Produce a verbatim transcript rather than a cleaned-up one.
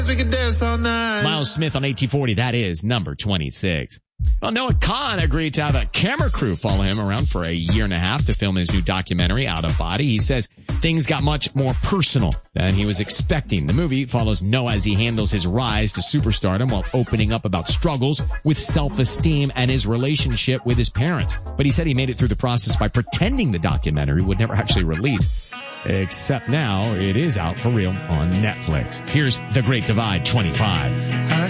We can dance all night. Miles Smith on A T forty. That is number twenty-six. Well, Noah Khan agreed to have a camera crew follow him around for a year and a half to film his new documentary, Out of Body. He says things got much more personal than he was expecting. The movie follows Noah as he handles his rise to superstardom while opening up about struggles with self-esteem and his relationship with his parents. But he said he made it through the process by pretending the documentary would never actually release. Except now it is out for real on Netflix. Here's The Great Divide twenty-five. I